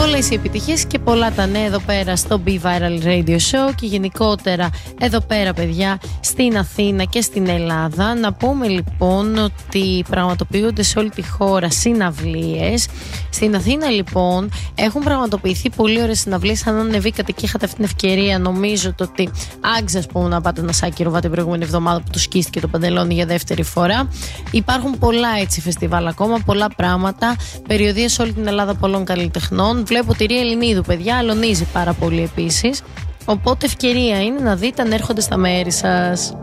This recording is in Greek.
Πολλές οι επιτυχίες και πολλά τα νέα εδώ πέρα στο Be Viral Radio Show και γενικότερα εδώ πέρα, παιδιά, στην Αθήνα και στην Ελλάδα. Να πούμε λοιπόν ότι πραγματοποιούνται σε όλη τη χώρα συναυλίες. Στην Αθήνα λοιπόν έχουν πραγματοποιηθεί πολύ ωραίες συναυλίες. Αν ανεβήκατε και είχατε αυτή την ευκαιρία, νομίζω ότι άξιζε, ας πούμε, να πάτε ένα σάκι ρουβά την προηγούμενη εβδομάδα που του σκίστηκε το παντελόνι για δεύτερη φορά. Υπάρχουν πολλά έτσι φεστιβάλ ακόμα, πολλά πράγματα. Περιοδίες σε όλη την Ελλάδα πολλών καλλιτεχνών. Βλέπω τη Ρία Ελληνίδου, παιδιά, αλωνίζει πάρα πολύ επίσης. Οπότε ευκαιρία είναι να δείτε αν έρχονται στα μέρη σας.